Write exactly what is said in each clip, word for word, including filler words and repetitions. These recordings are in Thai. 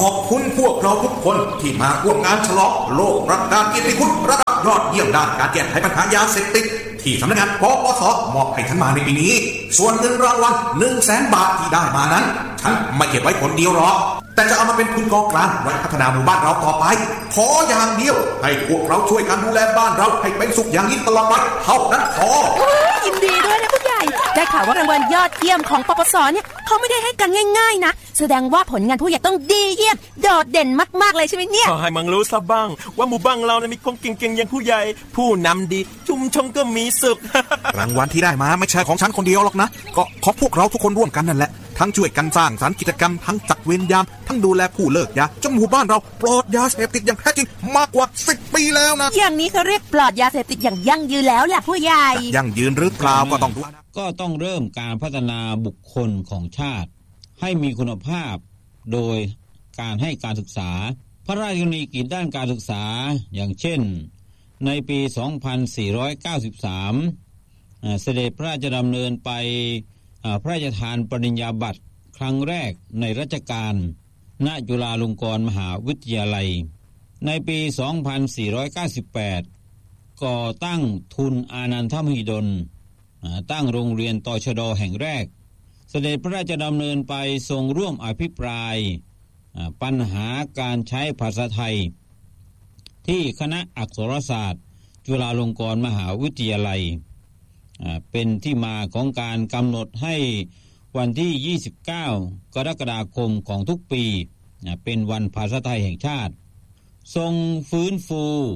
อบคุณพวกเราทุกคนที่มาร่วมงานฉลองโลกประกาศเกียรติคุณระดับยอดเยี่ยมด้านการแก้ไขปัญหายาเสพติดที่สำนักงานปปส.มอบให้ฉันมาในปีนี้ส่วนเงินรางวัล หนึ่งแสน บาทที่ได้มานั้นฉันไม่เก็บไว้คนเดียวหรอกแต่จะเอามาเป็นทุนกองกลางไว้พัฒนาหมู่บ้านเราต่อไปขออย่างเดียวให้พวกเราช่วยกันดูแลบ้านเราให้เป็นสุขอย่างนี้ตลอดไปเท่านั้นพอยินดีด้วยนะผู้ใหญ่ได้ข่าวว่ารางวัลยอดเยี่ยมของปปส.เนี่ยเขาไม่ได้ให้กันง่ายๆนะแสดงว่าผลงานผู้ใหญ่ต้องดีเยี่ยมโดดเด่นมากๆเลยใช่ไหมเนี่ยขอให้มึงรู้ซะบ้างว่าหมู่บ้านเราเนี่ยมีคนเก่งๆอย่างผู้ใหญ่ผู้นำดีชุมชนก็มีสุขรางวัลที่ได้มาไม่ใช่ของฉันคนเดียวหรอกนะก็ของพวกเราทุกคนร่วมกันนั่นแหละทั้งช่วยกันสร้างสรรค์กิจกรรมทั้งจัดเวรยามทั้งดูแลผู้เลิกยาจนหมู่บ้านเราปลอดยาเสพติดอย่างแท้จริงมากกว่าสิบปีแล้วนะอย่างนี้เขาเรียกปลอดยาเสพติดอย่างยั่งยืนแล้วแหละผู้ใหญ่ยั่งยืนหรือเปล่าก็ต้องดูก็ต้องเริ่มการพัฒนาบุคคลของชาติให้มีคุณภาพโดยการให้การศึกษาพระราชกรณียกิจด้านการศึกษาอย่างเช่นในปี สองพันสี่ร้อยเก้าสิบสาม เสด็จพระราชดำเนินไปพระราชทานปริญญาบัตรครั้งแรกในรัชกาลณจุฬาลงกรณ์มหาวิทยาลัยในปี สองพันสี่ร้อยเก้าสิบแปด ก่อตั้งทุนอานันทมหิดลตั้งโรงเรียนตชด.แห่งแรกเสด็จพระราชดำเนินไปทรงร่วมอภิปรายปัญหาการใช้ภาษาไทยที่คณะอักษรศาสตร์จุฬาลงกรณ์มหาวิทยาลัยเป็นที่มาของการกำหนดให้วันที่ยี่สิบเก้ากรกฎาคมของทุกปีเป็นวันภาษาไทยแห่งชาติทรงฟื้นฟู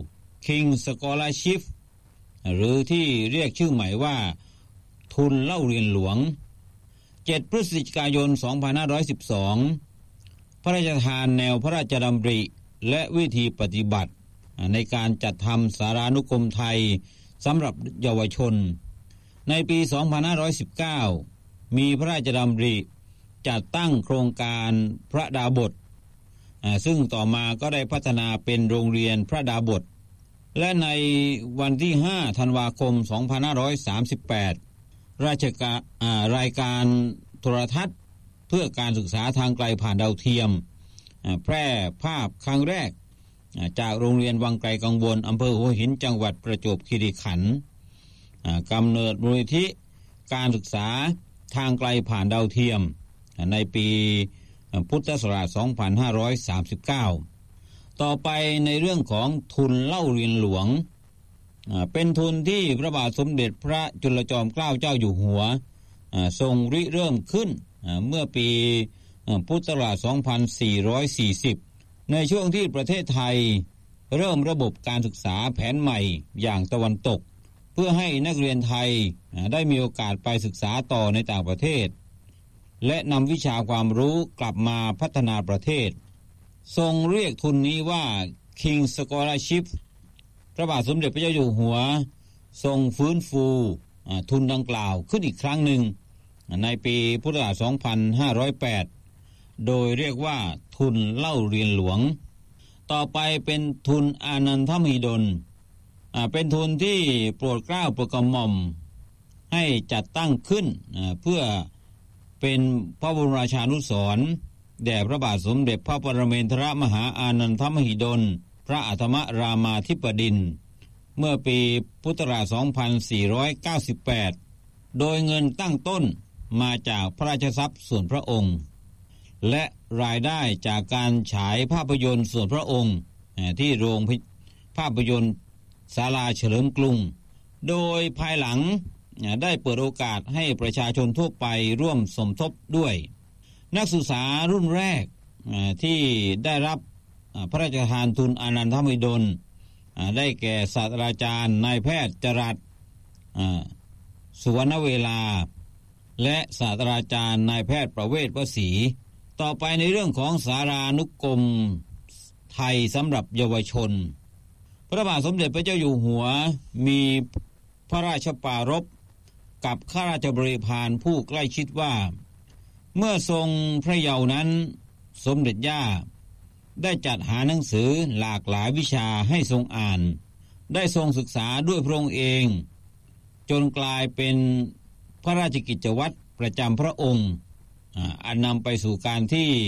King Scholarship หรือที่เรียกชื่อใหม่ว่าทุนเล่าเรียนหลวงเจ็ดพฤศจิกายนสองพันห้าร้อยสิบสองพระราชทานแนวพระราชดำริและวิธีปฏิบัติในการจัดทำสารานุกรมไทยสำหรับเยาวชนในปี สองพันห้าร้อยสิบเก้า มีพระราชดำริจัดตั้งโครงการพระดาบทซึ่งต่อมาก็ได้พัฒนาเป็นโรงเรียนพระดาบทและในวันที่ห้าธันวาคมสองพันห้าร้อยสามสิบแปดราชการรายการโทรทัศน์เพื่อการศึกษาทางไกลผ่านดาวเทียมแพร่ภาพครั้งแรกจากโรงเรียนวังไกลกังวลอำเภอหัวหินจังหวัดประจวบคีรีขันธ์กำเนิดมูลนิธิการศึกษาทางไกลผ่านดาวเทียมในปีพุทธศักราชสองพันห้าร้อยสามสิบเก้าต่อไปในเรื่องของทุนเล่าเรียนหลวงเป็นทุนที่พระบาทสมเด็จพระจุลจอมเกล้าเจ้าอยู่หัวทรงริเริ่มขึ้นเมื่อปีพุทธศักราชสองพันสี่ร้อยสี่สิบในช่วงที่ประเทศไทยเริ่มระบบการศึกษาแผนใหม่อย่างตะวันตกเพื่อให้นักเรียนไทยได้มีโอกาสไปศึกษาต่อในต่างประเทศและนำวิชาความรู้กลับมาพัฒนาประเทศทรงเรียกทุนนี้ว่า King Scholarship พระบาทสมเด็จพระเจ้าอยู่หัวทรงฟื้นฟูทุนดังกล่าวขึ้นอีกครั้งหนึ่งในปีพุทธศักราชสองพันห้าร้อยแปดโดยเรียกว่าทุนเล่าเรียนหลวงต่อไปเป็นทุนอานันทมหิดลเป็นทุนที่โปรดเกล้าโปรดกระหม่อมให้จัดตั้งขึ้นเพื่อเป็นพระบรมราชานุสรณ์แด่พระบาทสมเด็จพระปรเมนทรมหาอานันทมหิดลพระอัฏฐมรามาธิบดินทร์เมื่อปีพุทธศักราชสองพันสี่ร้อยเก้าสิบแปดโดยเงินตั้งต้นมาจากพระราชทรัพย์ส่วนพระองค์และรายได้จากการฉายภาพยนตร์ส่วนพระองค์ที่โรงภาพยนตร์ศาลาเฉลิมกรุงโดยภายหลังได้เปิดโอกาสให้ประชาชนทั่วไปร่วมสมทบด้วยนักศึกษารุ่นแรกที่ได้รับพระราชทานทุนอานันทมหิดลได้แก่ศาสตราจารย์นายแพทย์จรัสสุวรรณเวลาและศาสตราจารย์นายแพทย์ประเวศวสีต่อไปในเรื่องของสารานุกรมไทยสำหรับเยาวชนพระบาทสมเด็จพระเจ้าอยู่หัวมีพระราชปรารภกับข้าราชบริพารผู้ใกล้ชิดว่าเมื่อทรงพระเยาว์นั้นสมเด็จย่าได้จัดหาหนังสือหลากหลายวิชาให้ทรงอ่านได้ทรงศึกษาด้วยพระองค์เองจนกลายเป็นพระราชกิจวัตรประจำพระองค์อันนำไปสู่การที่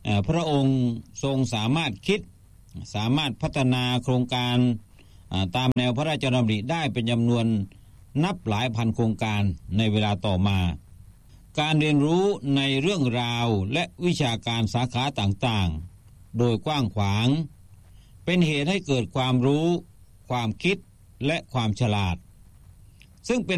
พระองค์ทรงสามารถคิดสามารถพัฒนาโครงการตามแนวพระราชดำริได้เป็นจำนวนนับหลายพันโครงการในเวลาต่อมาการเรียนรู้ในเรื่องราวและวิชาการสาขาต่างๆโดยกว้างขวางเป็นเหตุให้เกิดความรู้ความคิดและความฉลาดซึ่งเป็น